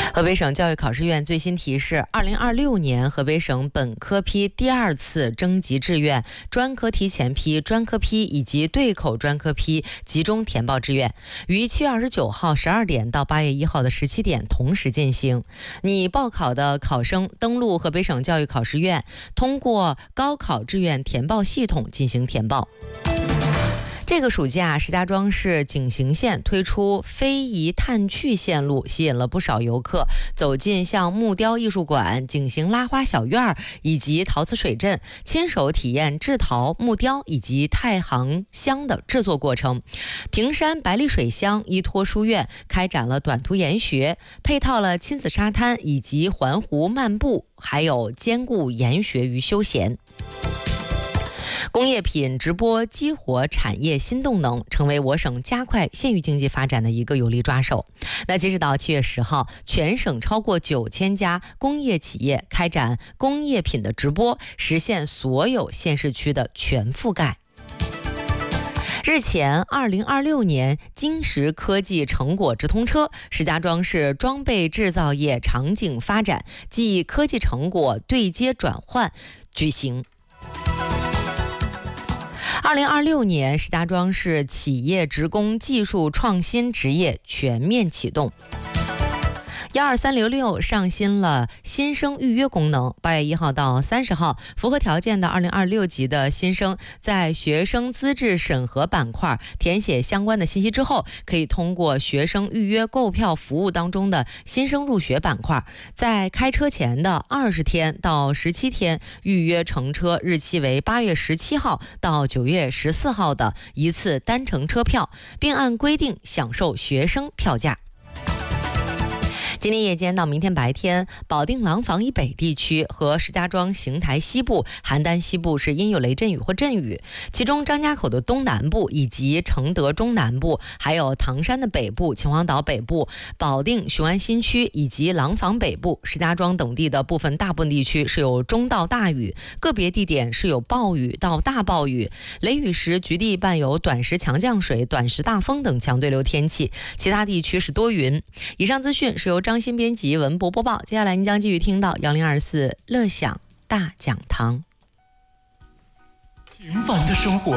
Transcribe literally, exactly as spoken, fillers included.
河北省教育考试院最新提示，二零二六年河北省本科批第二次征集志愿、专科提前批、专科批以及对口专科批集中填报志愿，于七月二十九号十二点到八月一号的十七点同时进行。拟报考的考生登录河北省教育考试院，通过高考志愿填报系统进行填报。这个暑假，石家庄市景行县推出非遗探趣线路，吸引了不少游客走进像木雕艺术馆、景行拉花小院以及陶瓷水镇，亲手体验制陶、木雕以及太行香的制作过程。平山百里水乡依托书院开展了短途研学，配套了亲子沙滩以及环湖漫步，还有兼顾研学与休闲。工业品直播激活产业新动能，成为我省加快县域经济发展的一个有力抓手。那截止到七月十号，全省超过九千家工业企业开展工业品的直播，实现所有县市区的全覆盖。日前，二零二六年金石科技成果直通车石家庄市装备制造业场景发展暨科技成果对接转换举行。二零二六年，石家庄市企业职工技术创新职业全面启动。幺二三零六上新了新生预约功能，八月一号到三十号，符合条件的二零二六级的新生，在学生资质审核板块填写相关的信息之后，可以通过学生预约购票服务当中的新生入学板块，在开车前的二十天到十七天预约乘车日期为八月十七号到九月十四号的一次单程车票，并按规定享受学生票价。今天夜间到明天白天，保定廊坊以北地区和石家庄邢台西部、邯郸西部是阴有雷阵雨或阵雨，其中张家口的东南部以及承德中南部，还有唐山的北部、秦皇岛北部、保定雄安新区以及廊坊北部、石家庄等地的部分大部分地区是有中到大雨，个别地点是有暴雨到大暴雨，雷雨时局地伴有短时强降水、短时大风等强对流天气，其他地区是多云。以上资讯是由张欣编辑文博播报，接下来您将继续听到幺零二四乐享大讲堂。 平凡的生活